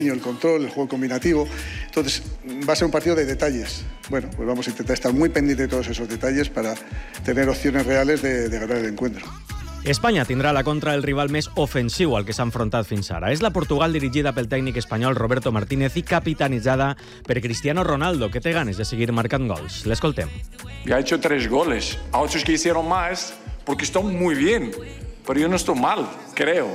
el control, el juego combinativo. Entonces va a ser un partido de detalles. Bueno, pues vamos a intentar estar muy pendientes de todos esos detalles para tener opciones reales de ganar el encuentro. Espanya tindrà la contra el rival més ofensiu al que s'ha enfrontat fins ara. És la Portugal dirigida pel tècnic espanyol Roberto Martínez i capitanitzada per Cristiano Ronaldo, que té ganes de seguir marcant gols. L'escoltem. Ya he hecho 3 goles. A otros que hicieron más porque están muy bien. Pero yo no estoy mal, creo.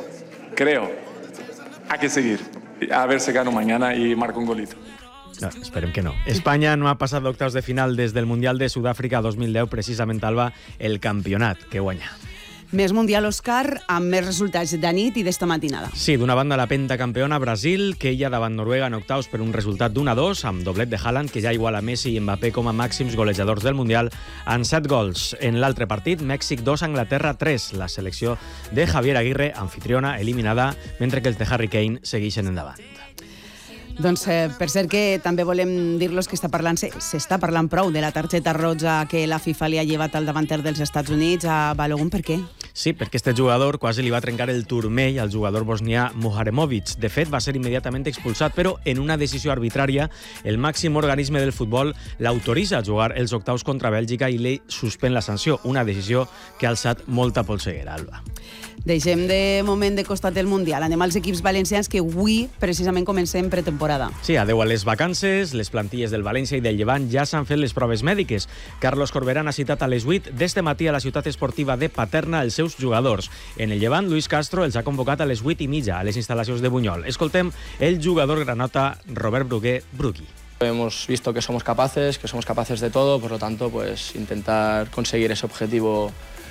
Hay que seguir. A ver si gano mañana y marco un golito. No, esperem que no. Espanya no ha passat d'octaus de final des del Mundial de Sud-àfrica 2010, precisament, Alba, el campionat que guanya. Més Mundial, Òscar, amb més resultats de nit i d'esta matinada. Sí, d'una banda la pentacampiona Brasil, que ella davant Noruega en octaus per un resultat d'1-2, amb doblet de Haaland, que ja iguala Messi i Mbappé com a màxims golejadors del Mundial, en 7 gols. En l'altre partit, Mèxic 2, Anglaterra 3. La selecció de Javier Aguirre, anfitriona, eliminada, mentre que els de Harry Kane segueixen endavant. Doncs, per cert, que també volem dir-los que s'està parlant prou de la targeta roja que la FIFA li ha llevat al davanter dels Estats Units a Balogun. Per què? Sí, perquè este jugador quasi li va trencar el turmell al jugador bosnià Muharemovic. De fet, va ser immediatament expulsat, però en una decisió arbitrària, el màxim organisme del futbol l'autoritza a jugar els octaus contra Bèlgica i li suspèn la sanció, una decisió que ha alçat molta polseguera, Alba. Deixem de moment de costat el Mundial. Anem als equips valencians que avui precisament comencem pretemporada. Sí, adeu a les vacances. Les plantilles del València i del Llevant ja s'han fet les proves mèdiques. Carlos Corberán ha citat a les 8 d'este matí a la ciutat esportiva de Paterna els seus jugadors. En el Llevant, Luis Castro els ha convocat a les 8:30 a les instal·lacions de Buñol. Escoltem el jugador granota Robert Brugué, Brugui. Hemos visto que somos capaces de todo, por lo tanto, pues intentar conseguir ese objetivo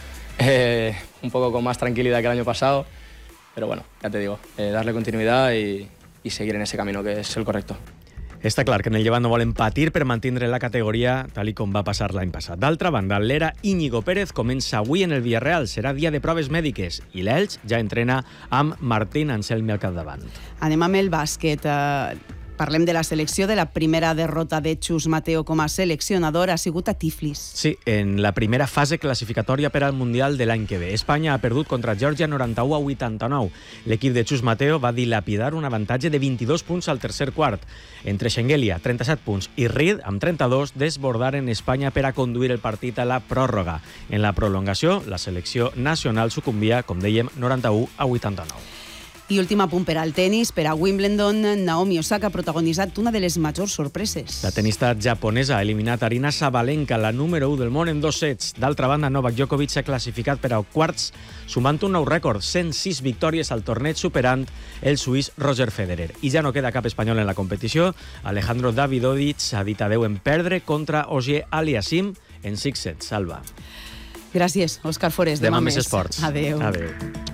un poco con más tranquilidad que el año pasado, pero bueno, ya te digo, darle continuidad y seguir en ese camino que es el correcto. Està clar que en el Llevant no volen patir per mantindre la categoria tal com va passar l'any passat. D'altra banda, l'era Íñigo Pérez comença avui en el Villarreal. Serà dia de proves mèdiques i l'Elx ja entrena amb Martín Anselmi al capdavant. Anem amb el bàsquet. Parlem de la selecció. De la primera derrota de Chus Mateo com a seleccionador ha sigut a Tiflis. Sí, en la primera fase classificatòria per al Mundial de l'any que ve. Espanya ha perdut contra Geòrgia 91-89. L'equip de Chus Mateo va dilapidar un avantatge de 22 punts al tercer quart. Entre Schengelia, 37 punts, i Reed, amb 32, desbordaren Espanya per a conduir el partit a la pròrroga. En la prolongació, la selecció nacional sucumbia, com dèiem, 91-89. I últim apunt per al tenis. Per a Wimbledon, Naomi Osaka ha protagonitzat una de les majors sorpreses. La tenista japonesa ha eliminat Arina Sabalenka, la número 1 del món, en 2 sets. D'altra banda, Novak Djokovic s'ha classificat per a quarts, sumant un nou rècord, 106 victòries al torneig, superant el suís Roger Federer. I ja no queda cap espanyol en la competició. Alejandro Davidovich ha dit adeu en perdre contra Ogier Aliassim en 6 sets. Salva. Gràcies, Òscar Forés. Demà més esports. Adeu. Adeu.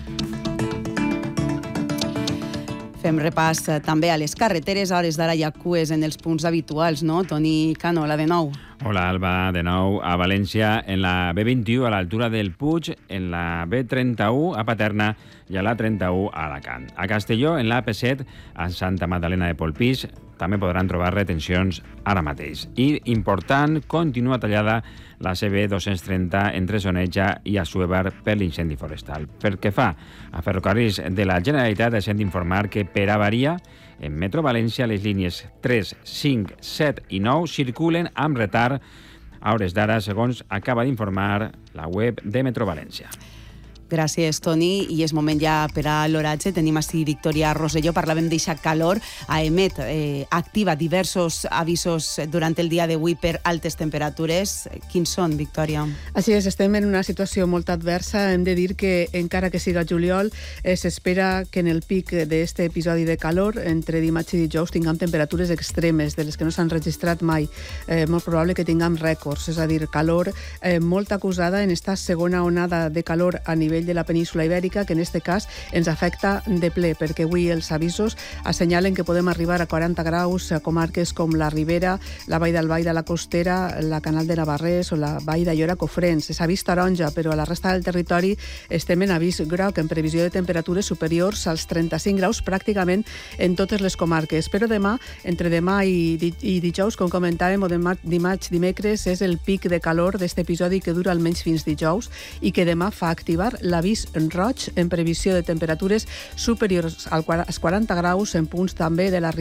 Fem repàs també a les carreteres. A hores d'ara hi ha cues en els punts habituals, no? Toni Cano, hola de nou. Hola, Alba, de nou a València, en la B21 a l'altura del Puig, en la B31 a Paterna i a la 31 a Alacant. A Castelló, en la AP7, a Santa Magdalena de Polpís, també podran trobar retencions ara mateix. I, important, continua tallada la CB230 entre Soneja i Assuévar per l'incendi forestal. Pel que fa a ferrocarrils de la Generalitat, deixem d'informar que per avaria, en Metro València, les línies 3, 5, 7 i 9 circulen amb retard a hores d'ara, segons acaba d'informar la web de Metro València. Gràcies, Toni. I és moment ja per a l'oratge. Tenim així Victòria Rosselló. Parlàvem d'eixa calor. AEMET activa diversos avisos durant el dia d'avui per altes temperatures. Quins són, Victòria? Així és, estem en una situació molt adversa. Hem de dir que, encara que siga juliol, s'espera que en el pic d'aquest episodi de calor, entre dimarts i dijous, tinguem temperatures extremes, de les que no s'han registrat mai. Molt probable que tinguem rècords, és a dir, calor molt acusada en esta segona onada de calor a nivell de la península Ibèrica, que en aquest cas ens afecta de ple, perquè avui els avisos assenyalen que podem arribar a 40 graus a comarques com la Ribera, la Vall d'Albaida, la Costera, la Canal de Navarrés o la Vall d'Aiora-Cofrents. És avís taronja, però a la resta del territori estem en avís groc, en previsió de temperatures superiors als 35 graus pràcticament en totes les comarques. Però demà, entre demà i dijous, com comentàvem, o dimarts, dimecres, és el pic de calor d'aquest episodi que dura almenys fins dijous i que demà fa activar l'avís roig en previsió de temperatures superiors als 40 graus en punts també de la